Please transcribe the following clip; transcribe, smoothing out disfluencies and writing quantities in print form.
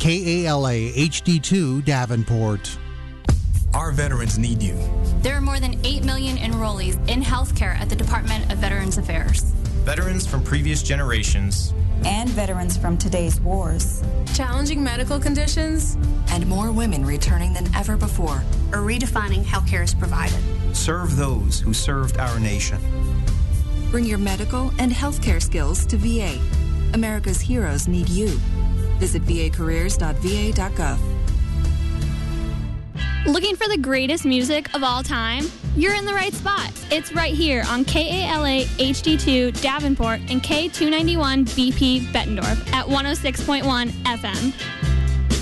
KALA HD2 Davenport. Our veterans need you. There are more than 8 million enrollees in healthcare at the Department of Veterans Affairs. Veterans from previous generations. And veterans from today's wars. Challenging medical conditions. And more women returning than ever before. Are redefining how care is provided. Serve those who served our nation. Bring your medical and healthcare skills to VA. America's heroes need you. Visit vacareers.va.gov. Looking for the greatest music of all time? You're in the right spot. It's right here on KALA HD2 Davenport and K291 BP Bettendorf at 106.1 FM.